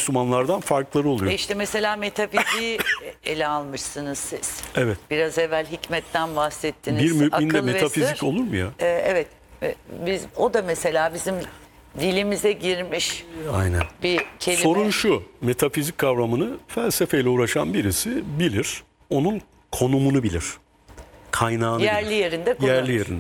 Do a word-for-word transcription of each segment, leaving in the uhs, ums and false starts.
Müslümanlardan farkları oluyor. E İşte mesela metafiziği ele almışsınız siz. Evet. Biraz evvel hikmetten bahsettiniz. Bir müminde Akıl ve metafizik sır. olur mu ya? E, evet. E, biz o da mesela bizim dilimize girmiş Aynen. bir kelime. Sorun şu, metafizik kavramını felsefeyle uğraşan birisi bilir, onun konumunu bilir, kaynağını Yerli bilir. yerinde kullanır. Yerli yerinde.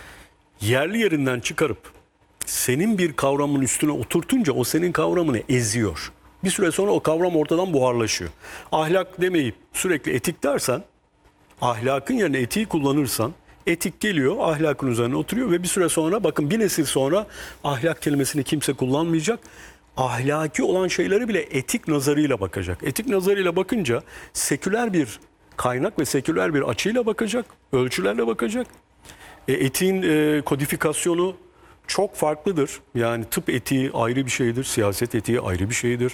Yerli yerinden çıkarıp senin bir kavramın üstüne oturtunca o senin kavramını eziyor. Bir süre sonra o kavram ortadan buharlaşıyor. Ahlak demeyip sürekli etik dersen, ahlakın yerine etiği kullanırsan, etik geliyor, ahlakın üzerine oturuyor ve bir süre sonra, bakın bir nesil sonra ahlak kelimesini kimse kullanmayacak. Ahlaki olan şeylere bile etik nazarıyla bakacak. Etik nazarıyla bakınca seküler bir kaynak ve seküler bir açıyla bakacak, ölçülerle bakacak. E, etiğin e, kodifikasyonu çok farklıdır. Yani tıp etiği ayrı bir şeydir, siyaset etiği ayrı bir şeydir.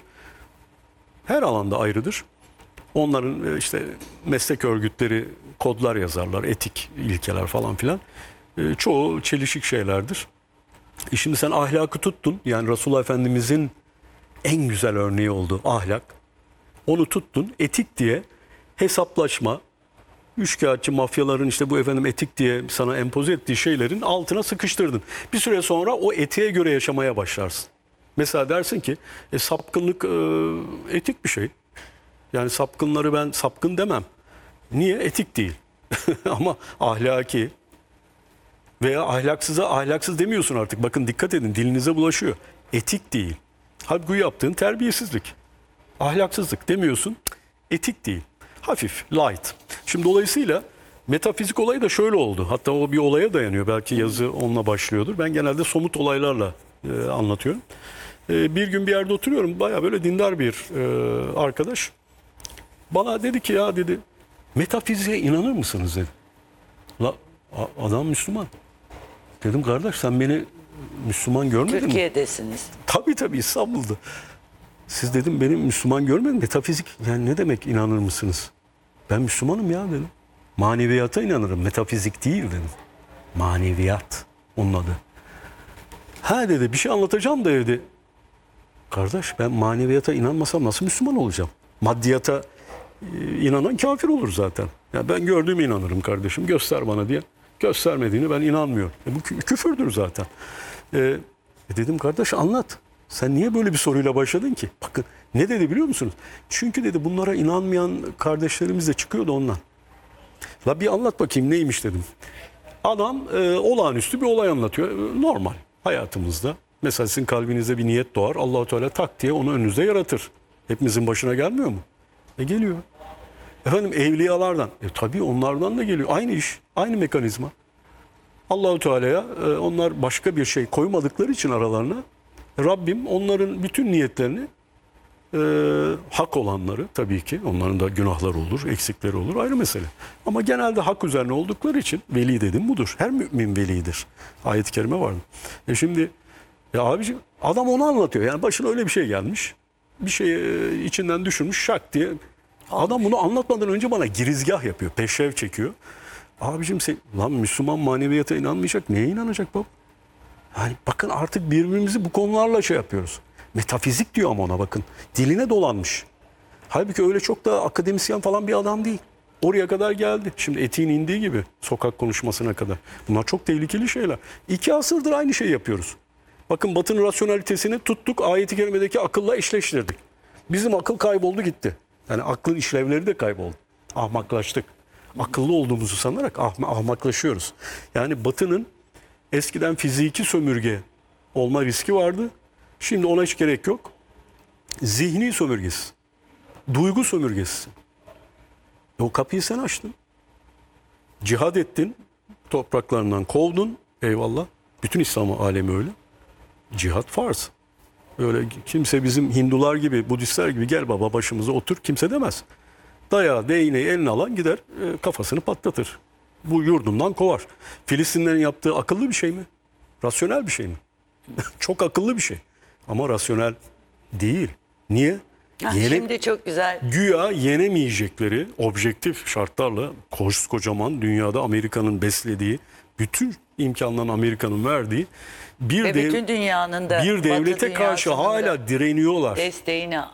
Her alanda ayrıdır. Onların e, işte meslek örgütleri kodlar yazarlar, etik ilkeler falan filan. E, çoğu çelişik şeylerdir. E şimdi sen ahlakı tuttun, yani Resulullah Efendimizin en güzel örneği olduğu ahlak. Onu tuttun, etik diye hesaplaşma, üçkağıtçı mafyaların işte bu efendim etik diye sana empoze ettiği şeylerin altına sıkıştırdın. Bir süre sonra o etiğe göre yaşamaya başlarsın. Mesela dersin ki e, sapkınlık e, etik bir şey. Yani sapkınları ben sapkın demem. Niye? Etik değil. Ama ahlaki veya ahlaksıza ahlaksız demiyorsun artık. Bakın dikkat edin, dilinize bulaşıyor. Etik değil. Halbuki bu yaptığın terbiyesizlik. Ahlaksızlık demiyorsun. Etik değil. Hafif, light. Şimdi dolayısıyla metafizik olayı da şöyle oldu. Hatta o bir olaya dayanıyor. Belki yazı onunla başlıyordur. Ben genelde somut olaylarla e, anlatıyorum. E, bir gün bir yerde oturuyorum. Bayağı böyle dindar bir e, arkadaş. Bana dedi ki ya dedi, metafiziğe inanır mısınız dedi. La, adam Müslüman. Dedim kardeş sen beni Müslüman görmedin mi? Türkiye'desiniz. Tabii tabii İstanbul'da. Siz dedim benim Müslüman görmedin. Metafizik yani ne demek inanır mısınız? Ben Müslümanım ya dedim. Maneviyata inanırım. Metafizik değil dedim. Maneviyat onun adı. Ha dedi bir şey anlatacağım da dedi. Kardeş ben maneviyata inanmasam nasıl Müslüman olacağım? Maddiyata e, inanan kafir olur zaten. Ya ben gördüğüme inanırım kardeşim. Göster bana diye. Göstermediğini ben inanmıyorum. E, bu kü- küfürdür zaten. E, e dedim kardeş anlat. Sen niye böyle bir soruyla başladın ki? Bakın ne dedi biliyor musunuz? Çünkü dedi bunlara inanmayan kardeşlerimiz de çıkıyordu ondan. La bir anlat bakayım neymiş dedim. Adam e, olağanüstü bir olay anlatıyor. E, normal hayatımızda. Mesela sizin kalbinizde bir niyet doğar. Allah-u Teala tak diye onu önünüzde yaratır. Hepimizin başına gelmiyor mu? E geliyor. Efendim evliyalardan. E tabii onlardan da geliyor. Aynı iş, aynı mekanizma. Allah-u Teala'ya e, onlar başka bir şey koymadıkları için aralarına Rabbim onların bütün niyetlerini e, hak olanları tabii ki onların da günahları olur, eksikleri olur ayrı mesele. Ama genelde hak üzerine oldukları için veli dedim budur. Her mümin velidir. Ayet-i kerime var mı? E şimdi ya abiciğim adam onu anlatıyor. Yani başına öyle bir şey gelmiş. Bir şey e, içinden düşünmüş şak diye. Adam bunu anlatmadan önce bana girizgah yapıyor. Peşrev çekiyor. Abicim sen, lan Müslüman maneviyata inanmayacak. Neye inanacak baba? Yani bakın artık birbirimizi bu konularla şey yapıyoruz. Metafizik diyor ama ona bakın. Diline dolanmış. Halbuki öyle çok da akademisyen falan bir adam değil. Oraya kadar geldi. Şimdi etiğin indiği gibi sokak konuşmasına kadar. Bunlar çok tehlikeli şeyler. İki asırdır aynı şeyi yapıyoruz. Bakın Batı'nın rasyonalitesini tuttuk. Ayet-i kerimedeki akılla eşleştirdik. Bizim akıl kayboldu gitti. Yani aklın işlevleri de kayboldu. Ahmaklaştık. Akıllı olduğumuzu sanarak ahma, ahmaklaşıyoruz. Yani Batı'nın eskiden fiziki sömürge olma riski vardı. Şimdi ona hiç gerek yok. Zihni sömürgesi. Duygu sömürgesi. E o kapıyı sen açtın. Cihad ettin. Topraklarından kovdun. Eyvallah. Bütün İslam alemi öyle. Cihad farz. Öyle kimse bizim Hindular gibi, Budistler gibi gel baba başımıza otur kimse demez. Dayağı, değneği eline alan gider e, kafasını patlatır. Bu yurdundan kovar. Filistinlerin yaptığı akıllı bir şey mi? Rasyonel bir şey mi? Çok akıllı bir şey. Ama rasyonel değil. Niye? Ha, Yene, şimdi çok güzel. güya yenemeyecekleri objektif şartlarla kocaman dünyada Amerika'nın beslediği, bütün imkanların Amerika'nın verdiği bir, Ve dev, bütün dünyanın da bir devlete Batı karşı dünyasının da hala direniyorlar. desteğini